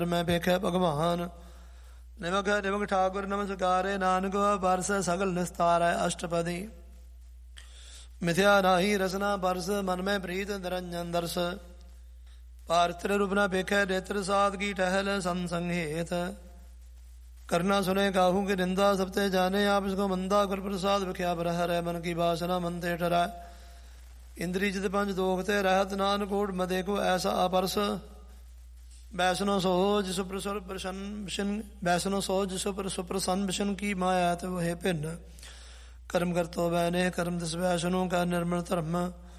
ਮੈਂ ਵੇਖਿਆ ਭਗਵਾਨ। ਨਿਮਕ ਨਿਮਕ ਠਾਕੁਰ ਨਮਸਕਾਰੇ, ਨਾਨਕ ਬਰਸ ਸਗਲ ਨਿਸਤਾਰੈ ਅਸ਼ਟਪਦੀ। ਮਿਥਿਆ ਨਾਹੀ ਰਸਨਾ ਬਰਸ, ਮਨ ਮੈਂ ਪ੍ਰੀਤ ਨਿਰੰਜਨ ਦਰਸ। ਪਾਰਤਰ ਰੂਪ ਨਾ ਵੇਖੈ, ਨੇਤਰ ਸਾਧ ਕੀ ਟਹਿਲ ਸੰਸੰਗ ਹੇਤ। करना सुने काहू की निंदा, सबते जाने आप इसको मंदा। गुर प्रसाद विख्या पर हरै, मन की वासना मन ते ठहराय। इंद्री जित पंच दोखते रहत, नान कोट मदे को ऐसा अपरस। बैसनो सो जिस प्रसन्न बैसनो सो जिस सुप्रसन्न बिशन की माया ते वह भिन्न। कर्म कर तो बैने कर्म दस वैसनो का निर्मल धर्म।